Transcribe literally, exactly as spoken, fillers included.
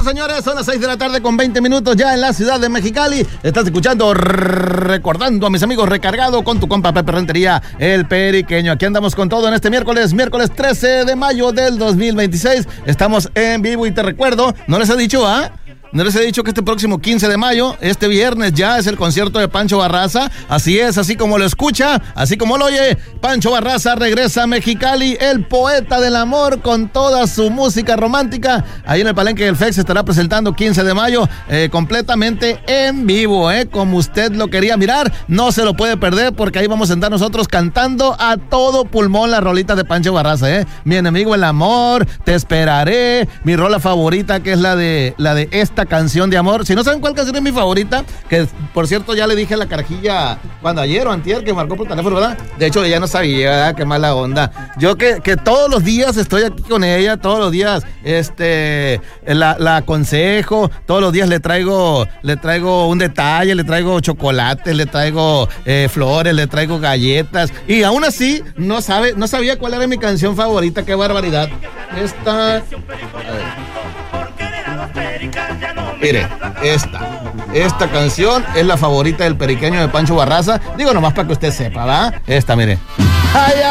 señores, son las seis de la tarde con veinte minutos ya en la ciudad de Mexicali. Estás escuchando Recordando a mis amigos Recargado con tu compa Pepe Rentería, el Periqueño. Aquí andamos con todo en este miércoles, miércoles trece de mayo del dos mil veintiséis. Estamos en vivo y te recuerdo, no les he dicho, ¿ah? ¿eh? No les he dicho que este próximo quince de mayo, este viernes ya es el concierto de Pancho Barraza. Así es, así como lo escucha, así como lo oye. Pancho Barraza regresa a Mexicali, el poeta del amor, con toda su música romántica. Ahí en el Palenque del F E X se estará presentando quince de mayo, eh, completamente en vivo, eh, como usted lo quería mirar. No se lo puede perder porque ahí vamos a andar nosotros cantando a todo pulmón la rolita de Pancho Barraza, eh. Mi enemigo el amor, te esperaré, mi rola favorita que es la de, la de esta canción de amor. Si no saben cuál canción es mi favorita, que por cierto ya le dije a la carajilla cuando ayer o antier que marcó por teléfono, ¿verdad? De hecho ella no sabía, ¿verdad? Qué mala onda. Yo que, que todos los días estoy aquí con ella, todos los días este la, la aconsejo, todos los días le traigo le traigo un detalle, le traigo chocolates, le traigo eh, flores, le traigo galletas y aún así no sabe, no sabía cuál era mi canción favorita. Qué barbaridad. Esta, a ver. Mire, esta, esta canción es la favorita del Periqueño de Pancho Barraza. Digo nomás para que usted sepa, ¿va? Esta, mire. Ay,